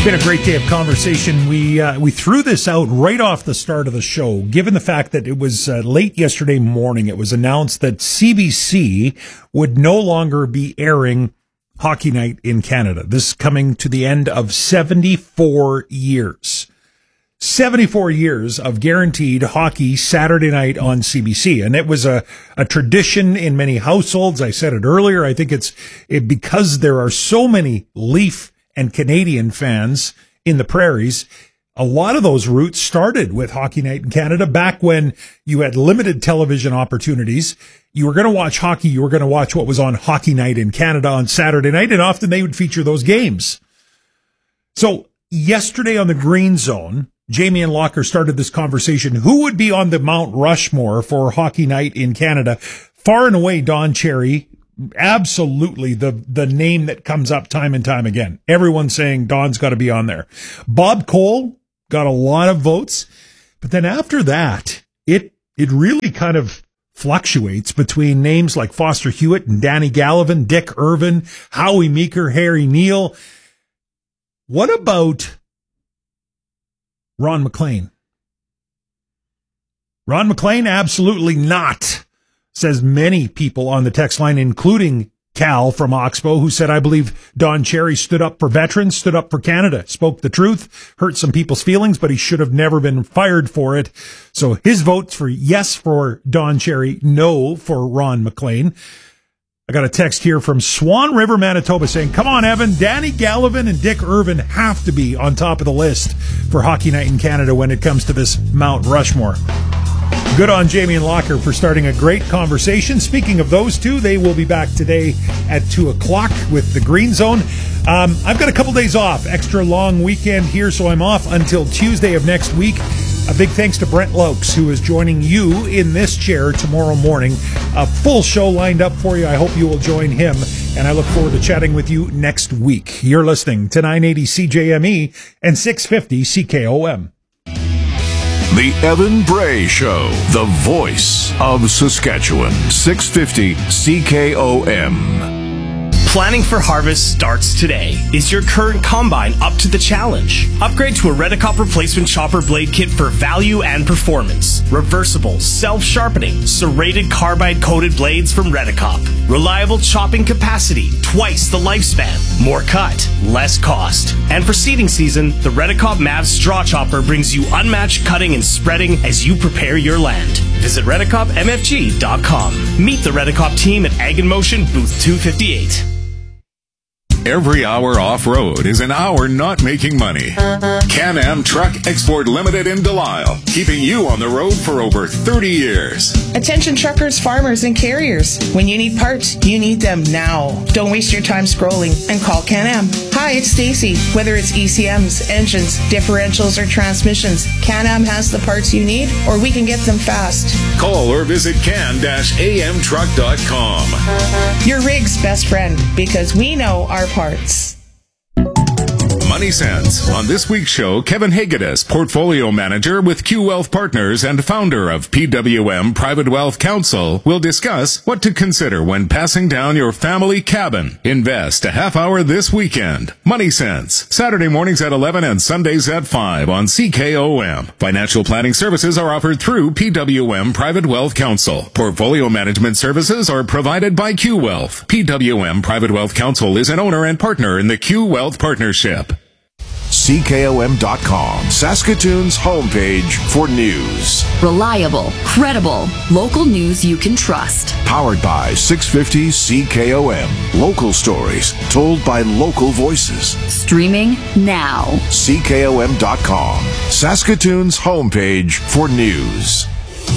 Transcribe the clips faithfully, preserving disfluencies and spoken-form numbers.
Been a great day of conversation. We uh, we threw this out right off the start of the show, given the fact that it was uh, late yesterday morning. It was announced that C B C would no longer be airing Hockey Night in Canada. This coming to the end of seventy-four years. seventy-four years of guaranteed hockey Saturday night on C B C. And it was a, a tradition in many households. I said it earlier. I think it's it, because there are so many Leaf and Canadian fans in the prairies. A lot of those roots started with Hockey Night in Canada back when you had limited television opportunities. You were going to watch hockey. You were going to watch what was on Hockey Night in Canada on Saturday night, and often they would feature those games. So yesterday on the Green Zone, Jamie and Locker started this conversation. Who would be on the Mount Rushmore for Hockey Night in Canada? Far and away, Don Cherry. Absolutely the the name that comes up time and time again. Everyone's saying Don's got to be on there. Bob Cole got a lot of votes, but then after that, it it really kind of fluctuates between names like Foster Hewitt and Danny Gallivan, Dick Irvin, Howie Meeker, Harry Neal. What about Ron MacLean? Ron MacLean, absolutely not, says many people on the text line, including Cal from Oxbow, who said, I believe Don Cherry stood up for veterans, stood up for Canada, spoke the truth, hurt some people's feelings, but he should have never been fired for it. So his vote's for yes for Don Cherry, no for Ron MacLean. I got a text here from Swan River, Manitoba saying, come on, Evan, Danny Gallivan and Dick Irvin have to be on top of the list for Hockey Night in Canada when it comes to this Mount Rushmore. Good on Jamie and Locker for starting a great conversation. Speaking of those two, they will be back today at two o'clock with the Green Zone. Um, I've got a couple days off, extra long weekend here, so I'm off until Tuesday of next week. A big thanks to Brent Lokes, who is joining you in this chair tomorrow morning. A full show lined up for you. I hope you will join him, and I look forward to chatting with you next week. You're listening to nine eighty C J M E and six fifty C K O M. The Evan Bray Show, the voice of Saskatchewan, six fifty C K O M. Planning for harvest starts today. Is your current combine up to the challenge? Upgrade to a Redicop replacement chopper blade kit for value and performance. Reversible, self-sharpening, serrated carbide-coated blades from Redicop. Reliable chopping capacity, twice the lifespan. More cut, less cost. And for seeding season, the Redicop Mav Straw Chopper brings you unmatched cutting and spreading as you prepare your land. Visit redicop m f g dot com. Meet the Redicop team at Ag in Motion, booth two fifty-eight. Every hour off-road is an hour not making money. Can-Am Truck Export Limited in Delisle, keeping you on the road for over thirty years. Attention truckers, farmers, and carriers. When you need parts, you need them now. Don't waste your time scrolling and call Can-Am. Hi, it's Stacy. Whether it's E C Ms, engines, differentials, or transmissions, Can-Am has the parts you need, or we can get them fast. Call or visit can dash a m truck dot com. Your rig's best friend, because we know our parts. Money Sense. On this week's show, Kevin Hagedis, portfolio manager with Q Wealth Partners and founder of P W M Private Wealth Council, will discuss what to consider when passing down your family cabin. Invest a half hour this weekend. Money Sense. Saturday mornings at eleven and Sundays at five on C K O M. Financial planning services are offered through P W M Private Wealth Council. Portfolio management services are provided by Q Wealth. P W M Private Wealth Council is an owner and partner in the Q Wealth Partnership. C K O M dot com, Saskatoon's homepage for news. Reliable, credible, local news you can trust. Powered by six fifty C K O M. Local stories told by local voices. Streaming now. C K O M dot com, Saskatoon's homepage for news.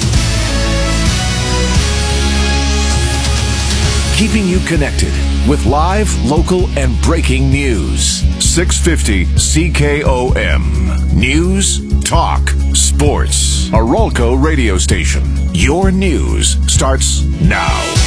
Keeping you connected with live, local, and breaking news. six fifty C K O M. News, talk, sports. A Rolco radio station. Your news starts now.